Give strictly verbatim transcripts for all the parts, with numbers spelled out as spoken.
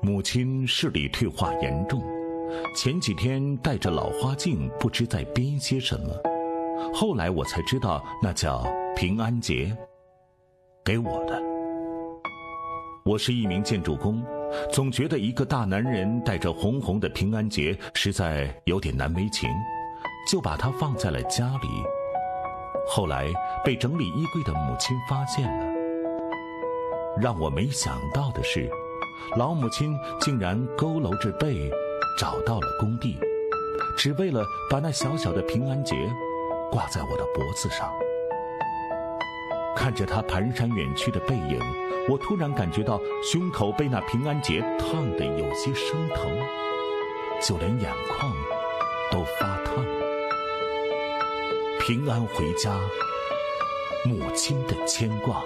母亲视力退化严重，前几天戴着老花镜，不知在编些什么。后来我才知道，那叫平安结，给我的。我是一名建筑工，总觉得一个大男人带着红红的平安结实在有点难为情，就把它放在了家里。后来被整理衣柜的母亲发现了。让我没想到的是，老母亲竟然佝偻着背找到了工地，只为了把那小小的平安结挂在我的脖子上。看着她蹒跚远去的背影，我突然感觉到胸口被那平安结烫得有些生疼，就连眼眶都发烫。平安回家，母亲的牵挂。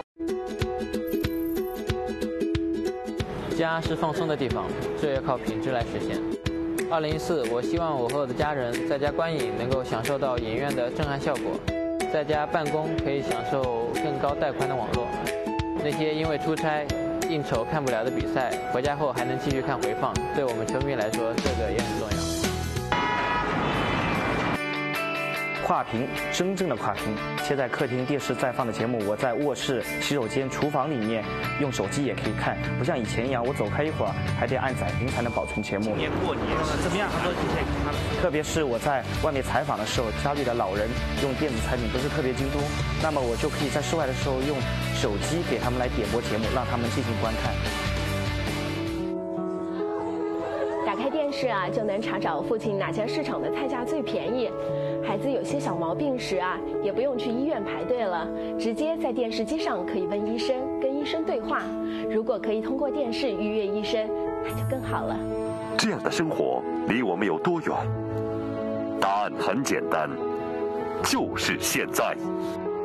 家是放松的地方，这要靠品质来实现。二零一四，我希望我和我的家人在家观影能够享受到影院的震撼效果，在家办公可以享受更高带宽的网络。那些因为出差、应酬看不了的比赛，回家后还能继续看回放，对我们球迷来说，这个也很重要。 跨屏，真正的跨屏，切在客厅电视在放的节目，我在卧室、洗手间、厨房里面用手机也可以看，不像以前一样，我走开一会儿还得按载屏才能保存节目。 年过年怎么样？他说今天看了。 特别是我在外面采访的时候，家里的老人用电子产品不是特别精通，那么我就可以在室外的时候用手机给他们来点播节目，让他们进行观看。 打开电视啊，就能查找附近哪家市场的菜价最便宜。孩子有些小毛病时啊，也不用去医院排队了，直接在电视机上可以问医生，跟医生对话。如果可以通过电视预约医生，那就更好了。 这样的生活离我们有多远？答案很简单，就是现在。